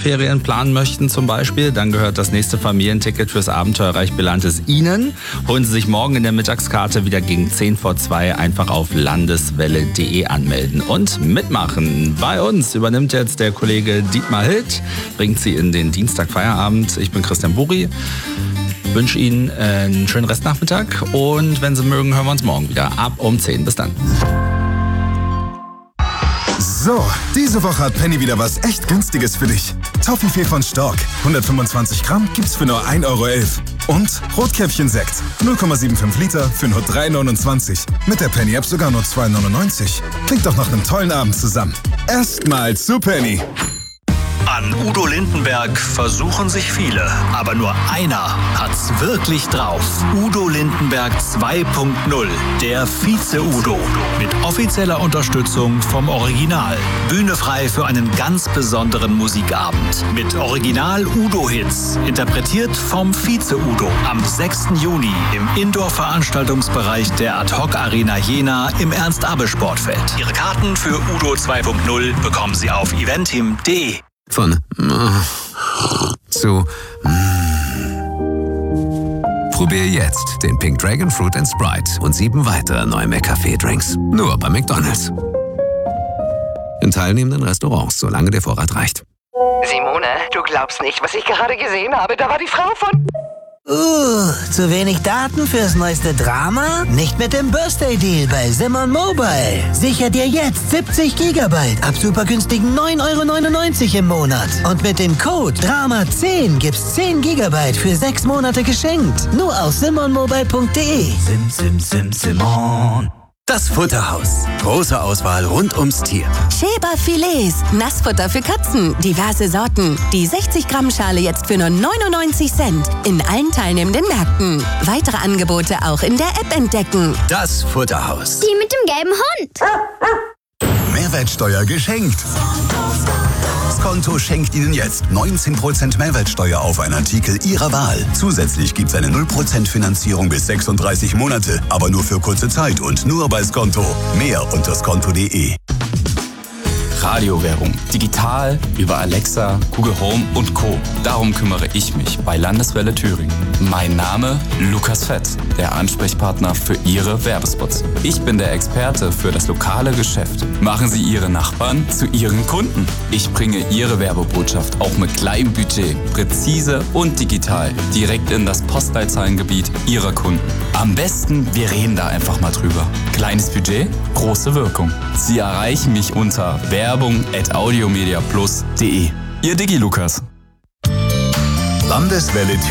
Sommerferien planen möchten zum Beispiel, dann gehört das nächste Familienticket fürs Abenteuerreich Belantes Ihnen. Holen Sie sich morgen in der Mittagskarte wieder gegen 1:10 einfach auf landeswelle.de anmelden und mitmachen. Bei uns übernimmt jetzt der Kollege Dietmar Hild, bringt Sie in den Dienstagfeierabend. Ich bin Christian Buri. Wünsche Ihnen einen schönen Restnachmittag und wenn Sie mögen, hören wir uns morgen wieder ab um 10. Bis dann. So, diese Woche hat Penny wieder was echt Günstiges für dich. Toffifee von Stork, 125 Gramm, gibt's für nur 1,11 € Und Rotkäppchen-Sekt, 0,75 Liter für nur 3,29 €. Mit der Penny-App sogar nur 2,99 €. Klingt doch nach einem tollen Abend zusammen. Erstmal zu Penny. An Udo Lindenberg versuchen sich viele, aber nur einer hat's wirklich drauf. Udo Lindenberg 2.0, der Vize-Udo. Mit offizieller Unterstützung vom Original. Bühne frei für einen ganz besonderen Musikabend. Mit Original-Udo-Hits, interpretiert vom Vize-Udo. Am 6. Juni im Indoor-Veranstaltungsbereich der Ad-Hoc-Arena Jena im Ernst-Abbe-Sportfeld. Ihre Karten für Udo 2.0 bekommen Sie auf eventim.de. Von zu Probier jetzt den Pink Dragon Fruit & Sprite und 7 weitere neue McCafé-Drinks. Nur bei McDonald's. In teilnehmenden Restaurants, solange der Vorrat reicht. Simone, du glaubst nicht, was ich gerade gesehen habe. Da war die Frau von... zu wenig Daten fürs neueste Drama? Nicht mit dem Birthday-Deal bei Simon Mobile. Sicher dir jetzt 70 GB ab super günstigen 9,99 € im Monat. Und mit dem Code DRAMA10 gibt's 10 GB für 6 Monate geschenkt. Nur auf simonmobile.de. Simon. Das Futterhaus. Große Auswahl rund ums Tier. Schäber Filets, Nassfutter für Katzen, diverse Sorten. Die 60 Gramm Schale jetzt für nur 99 Cent in allen teilnehmenden Märkten. Weitere Angebote auch in der App entdecken. Das Futterhaus. Die mit dem gelben Hund. Mehrwertsteuer geschenkt. Skonto schenkt Ihnen jetzt 19% Mehrwertsteuer auf einen Artikel Ihrer Wahl. Zusätzlich gibt's eine 0% Finanzierung bis 36 Monate, aber nur für kurze Zeit und nur bei Skonto. Mehr unter skonto.de. Radiowerbung. Digital, über Alexa, Google Home und Co. Darum kümmere ich mich bei Landeswelle Thüringen. Mein Name Lukas Fett, der Ansprechpartner für Ihre Werbespots. Ich bin der Experte für das lokale Geschäft. Machen Sie Ihre Nachbarn zu Ihren Kunden. Ich bringe Ihre Werbebotschaft auch mit kleinem Budget, präzise und digital, direkt in das Postleitzahlengebiet Ihrer Kunden. Am besten, wir reden da einfach mal drüber. Kleines Budget, große Wirkung. Sie erreichen mich unter werbung@audiomediaplus.de. Ihr Digi Lukas. Landeswelle